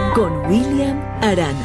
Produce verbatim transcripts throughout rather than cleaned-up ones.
con William Arana.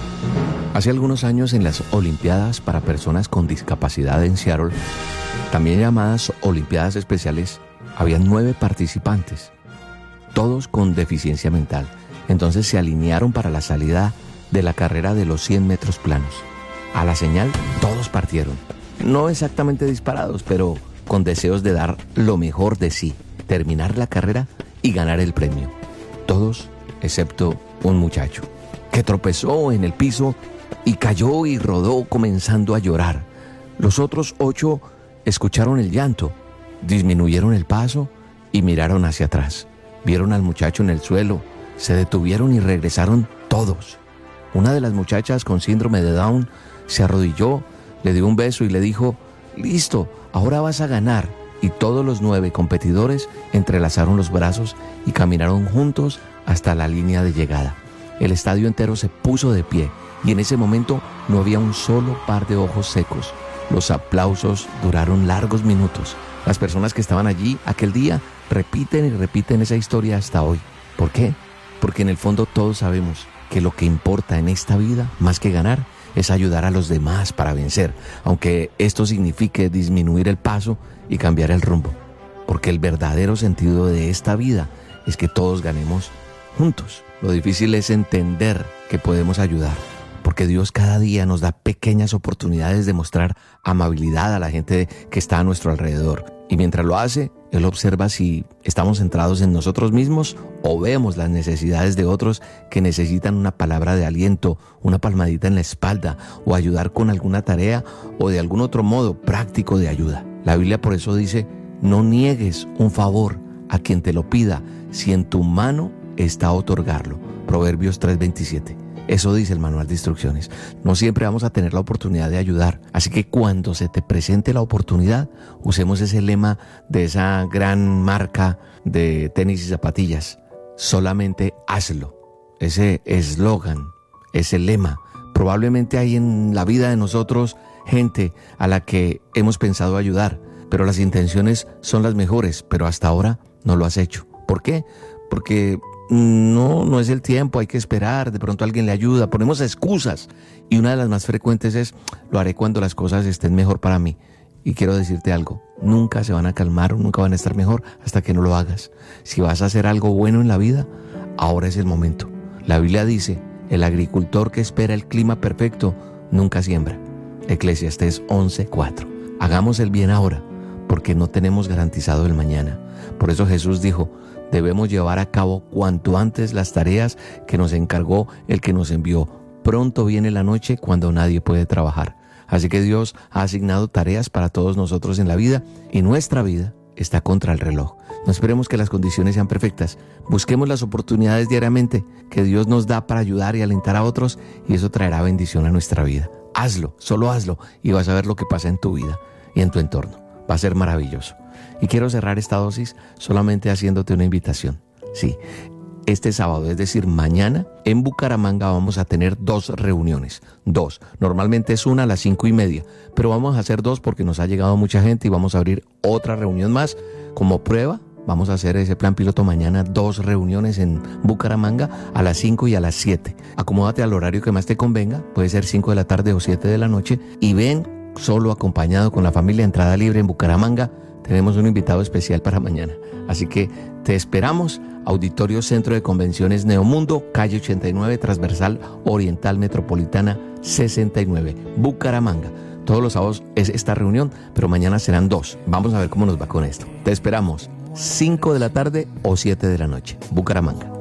Hace algunos años en las Olimpiadas para personas con discapacidad en Seattle, también llamadas Olimpiadas Especiales, había nueve participantes, todos con deficiencia mental. Entonces se alinearon para la salida de la carrera de los cien metros planos. A la señal, todos partieron. No exactamente disparados, pero con deseos de dar lo mejor de sí, terminar la carrera y ganar el premio. Todos, excepto un muchacho, que tropezó en el piso y cayó y rodó comenzando a llorar. Los otros ocho escucharon el llanto, disminuyeron el paso y miraron hacia atrás. Vieron al muchacho en el suelo, se detuvieron y regresaron todos. Una de las muchachas con síndrome de Down se arrodilló, le dio un beso y le dijo: «Listo, ahora vas a ganar». Y todos los nueve competidores entrelazaron los brazos y caminaron juntos hasta la línea de llegada. El estadio entero se puso de pie y en ese momento no había un solo par de ojos secos. Los aplausos duraron largos minutos. Las personas que estaban allí aquel día repiten y repiten esa historia hasta hoy. ¿Por qué? Porque en el fondo todos sabemos que lo que importa en esta vida, más que ganar, es ayudar a los demás para vencer, aunque esto signifique disminuir el paso y cambiar el rumbo. Porque el verdadero sentido de esta vida es que todos ganemos juntos. Lo difícil es entender que podemos ayudar, porque Dios cada día nos da pequeñas oportunidades de mostrar amabilidad a la gente que está a nuestro alrededor. Y mientras lo hace, Él observa si estamos centrados en nosotros mismos o vemos las necesidades de otros que necesitan una palabra de aliento, una palmadita en la espalda o ayudar con alguna tarea o de algún otro modo práctico de ayuda. La Biblia por eso dice: no niegues un favor a quien te lo pida si en tu mano está otorgarlo. Proverbios tres veintisiete. Eso dice el manual de instrucciones. No siempre vamos a tener la oportunidad de ayudar, así que cuando se te presente la oportunidad, usemos ese lema de esa gran marca de tenis y zapatillas: solamente hazlo. Ese eslogan, ese lema. Probablemente hay en la vida de nosotros gente a la que hemos pensado ayudar, pero las intenciones son las mejores, pero hasta ahora no lo has hecho. ¿Por qué? Porque No, no es el tiempo, hay que esperar, de pronto alguien le ayuda, ponemos excusas. Y una de las más frecuentes es: lo haré cuando las cosas estén mejor para mí. Y quiero decirte algo, nunca se van a calmar o nunca van a estar mejor hasta que no lo hagas. Si vas a hacer algo bueno en la vida, ahora es el momento. La Biblia dice: el agricultor que espera el clima perfecto nunca siembra. Eclesiastés once cuatro. Hagamos el bien ahora, porque no tenemos garantizado el mañana. Por eso Jesús dijo: debemos llevar a cabo cuanto antes las tareas que nos encargó el que nos envió. Pronto viene la noche cuando nadie puede trabajar. Así que Dios ha asignado tareas para todos nosotros en la vida y nuestra vida está contra el reloj. No esperemos que las condiciones sean perfectas. Busquemos las oportunidades diariamente que Dios nos da para ayudar y alentar a otros, y eso traerá bendición a nuestra vida. Hazlo, solo hazlo, y vas a ver lo que pasa en tu vida y en tu entorno. Va a ser maravilloso. Y quiero cerrar esta dosis solamente haciéndote una invitación. Sí, este sábado, es decir, mañana, en Bucaramanga vamos a tener dos reuniones. Dos. Normalmente es una a las cinco y media, pero vamos a hacer dos porque nos ha llegado mucha gente y vamos a abrir otra reunión más como prueba. Vamos a hacer ese plan piloto mañana, dos reuniones en Bucaramanga a las cinco y a las siete. Acomódate al horario que más te convenga, puede ser cinco de la tarde o siete de la noche, y ven solo, acompañado, con la familia, entrada libre en Bucaramanga. Tenemos un invitado especial para mañana, así que te esperamos. Auditorio Centro de Convenciones Neomundo, calle ochenta y nueve, transversal Oriental Metropolitana sesenta y nueve, Bucaramanga. Todos los sábados es esta reunión, pero mañana serán dos. Vamos a ver cómo nos va con esto. Te esperamos, cinco de la tarde o siete de la noche, Bucaramanga.